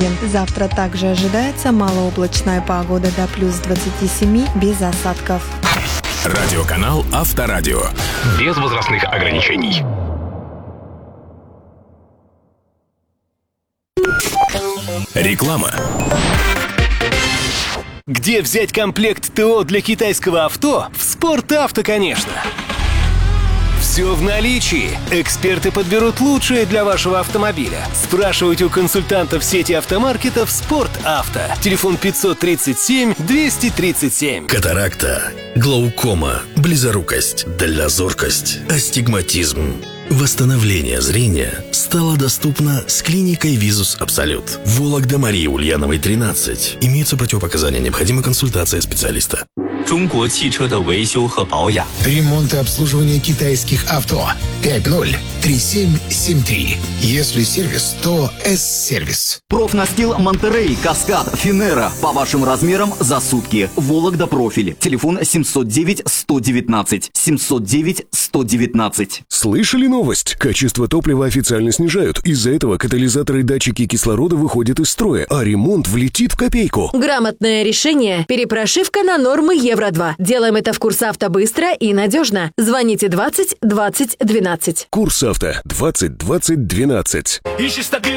свободен. Завтра также ожидается малооблачная погода до плюс 27 без осадков. Радиоканал Авторадио. Без возрастных ограничений. Реклама. Где взять комплект ТО для китайского авто? В «Спортавто», конечно. Все в наличии. Эксперты подберут лучшее для вашего автомобиля. Спрашивайте у консультантов сети автомаркетов «Спортавто». Телефон 537-237. Катаракта, глаукома, близорукость, дальнозоркость, астигматизм. Восстановление зрения стало доступно с клиникой «Визус Абсолют». Вологда, Марии Ульяновой, 13. Имеются противопоказания, необходима консультация специалиста. Ремонт и обслуживание китайских авто. 503773. Если сервис, то С-сервис. Профнастил Монтерей, Каскад, Финера. По вашим размерам за сутки. Вологда профиль. Телефон 709-119. 709-119. Слышали новость? Качество топлива официально снижают. Из-за этого катализаторы и датчики кислорода выходят из строя, а ремонт влетит в копейку. Грамотное решение. Перепрошивка на нормы Евро-2. Делаем это в Курсавто быстро и надежно. Звоните 20 20 12. Курсавто 20 20 12.